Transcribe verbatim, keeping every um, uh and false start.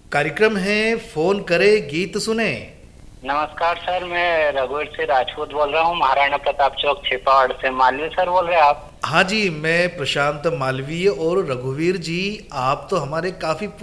कार्यक्रम है फोन करे गीत सुने। नमस्कार सर, मैं रघुवीर से राजपूत बोल रहा हूँ, महाराणा प्रताप चौक छिपाड़ से। मालवीय सर बोल रहे हैं आप? हाँ जी, मैं प्रशांत मालवीय। और रघुवीर जी, आप तो हमारे काफी